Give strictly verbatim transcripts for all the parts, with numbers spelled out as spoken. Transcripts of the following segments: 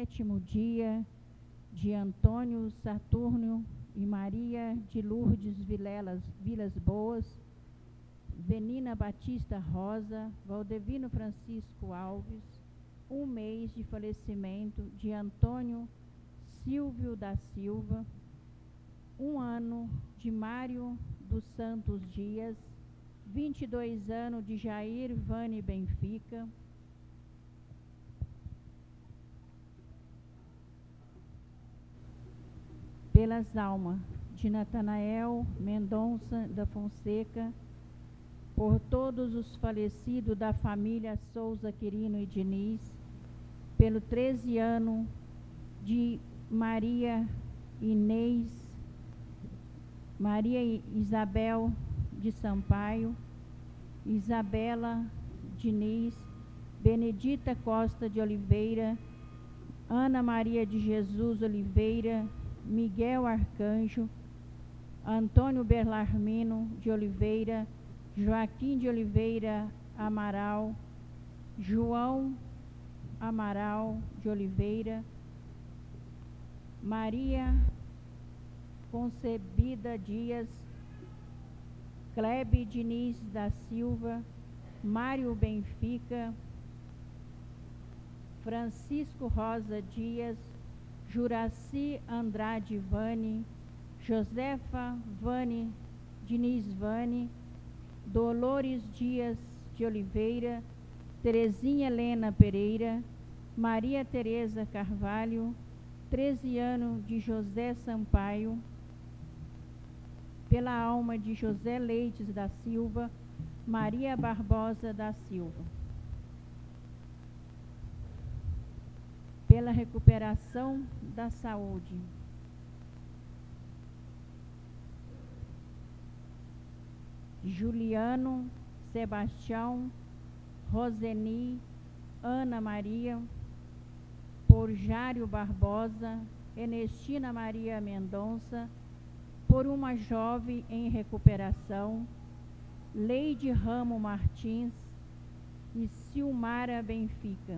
sétimo dia de Antônio Saturnio e Maria de Lourdes Vilelas, Vilas Boas, Venina Batista Rosa, Valdevino Francisco Alves, um mês de falecimento de Antônio Silvio da Silva, um ano de Mário dos Santos Dias, vinte e dois anos de Jair Vane Benfica, pelas almas de Natanael Mendonça da Fonseca, por todos os falecidos da família Souza Quirino e Diniz, pelo treze ano de Maria Inês, Maria Isabel de Sampaio, Isabela Diniz, Benedita Costa de Oliveira, Ana Maria de Jesus Oliveira, Miguel Arcanjo, Antônio Berlarmino de Oliveira, Joaquim de Oliveira Amaral, João Amaral de Oliveira, Maria Concebida Dias, Clebe Diniz da Silva, Mário Benfica, Francisco Rosa Dias, Juraci Andrade Vane, Josefa Vane Diniz Vane, Dolores Dias de Oliveira, Terezinha Helena Pereira, Maria Tereza Carvalho, treze anos de José Sampaio, pela alma de José Leites da Silva, Maria Barbosa da Silva, pela recuperação da saúde, Juliano, Sebastião, Roseni, Ana Maria, por Jário Barbosa, Ernestina Maria Mendonça, por uma jovem em recuperação, Leide Ramo Martins e Silmara Benfica.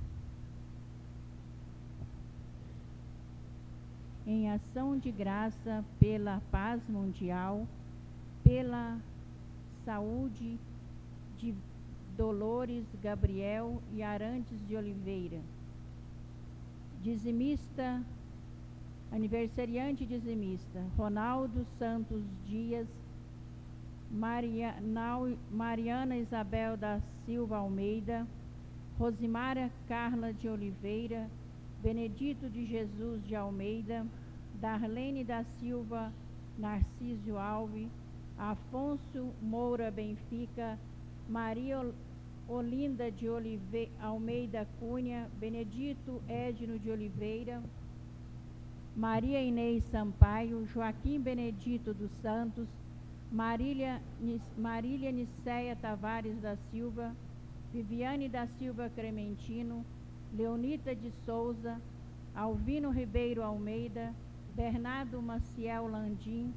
Em ação de graça pela paz mundial, pela saúde de Dolores Gabriel e Arantes de Oliveira, dizimista, aniversariante dizimista, Ronaldo Santos Dias, Maria, Nau, Mariana Isabel da Silva Almeida, Rosimara Carla de Oliveira, Benedito de Jesus de Almeida, Darlene da Silva Narciso Alves, Afonso Moura Benfica, Maria Olinda de Olive, Almeida Cunha, Benedito Edno de Oliveira, Maria Inês Sampaio, Joaquim Benedito dos Santos, Marília, Marília Niceia Tavares da Silva, Viviane da Silva Crementino, Leonita de Souza, Alvino Ribeiro Almeida, Bernardo Maciel Landim,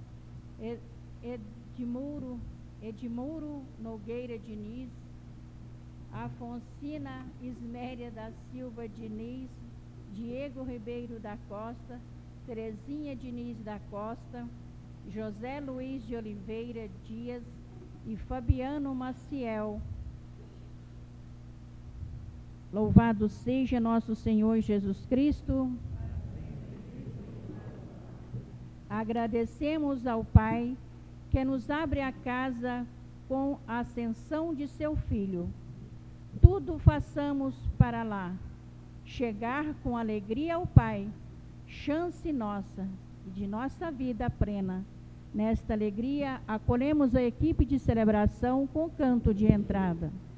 Edmuro, Edmuro Nogueira Diniz, Afonsina Isméria da Silva Diniz, Diego Ribeiro da Costa, Terezinha Diniz da Costa, José Luiz de Oliveira Dias e Fabiano Maciel. Louvado seja nosso Senhor Jesus Cristo. Agradecemos ao Pai que nos abre a casa com a ascensão de seu Filho. Tudo façamos para lá, chegar com alegria ao Pai, chance nossa e de nossa vida plena. Nesta alegria, acolhemos a equipe de celebração com canto de entrada.